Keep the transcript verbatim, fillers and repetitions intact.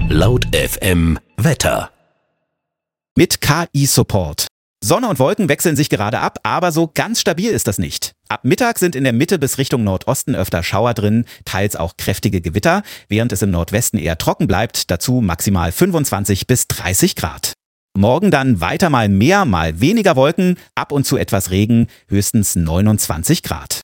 Laut F M Wetter. Mit K I-Support. Sonne und Wolken wechseln sich gerade ab, aber so ganz stabil ist das nicht. Ab Mittag sind in der Mitte bis Richtung Nordosten öfter Schauer drin, teils auch kräftige Gewitter, während es im Nordwesten eher trocken bleibt, dazu maximal fünfundzwanzig bis dreißig Grad. Morgen dann weiter mal mehr, mal weniger Wolken, ab und zu etwas Regen, höchstens neunundzwanzig Grad.